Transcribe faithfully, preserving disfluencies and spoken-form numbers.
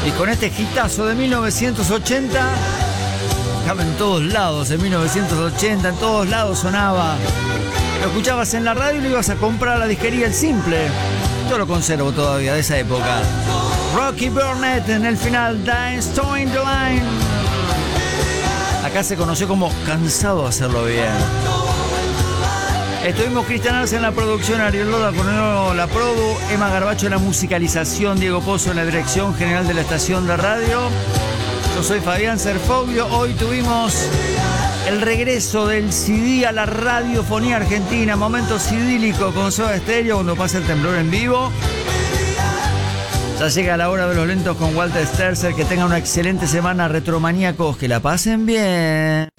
Y con este hitazo de mil novecientos ochenta, estaba en todos lados, en mil novecientos ochenta, en todos lados sonaba. Lo escuchabas en la radio y lo ibas a comprar a la disquería El Simple. Yo lo conservo todavía de esa época. Rocky Burnett en el final, Dance Toing the Line. Acá se conoció como Cansado de Hacerlo Bien. Estuvimos Cristian Arce en la producción, Ariel Loda con la produ, Emma Garbacho en la musicalización, Diego Pozo en la dirección general de la estación de radio. Yo soy Fabián Serfoglio. Hoy tuvimos el regreso del C D a la radiofonía argentina, momento sidílico con Soda Stereo cuando pasa el temblor en vivo. Ya llega la hora de los lentos con Walter Sterzer. Que tengan una excelente semana, retromaníacos, que la pasen bien.